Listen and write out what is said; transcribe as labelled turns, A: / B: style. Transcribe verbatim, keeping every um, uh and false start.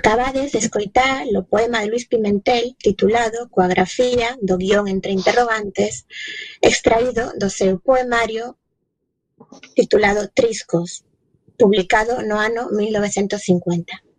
A: Acabades de escoitar o poema de Luis Pimentel titulado Coa grafía do guión entre interrogantes, extraído do seu poemario titulado Triscos, publicado no ano mil novecentos cincuenta.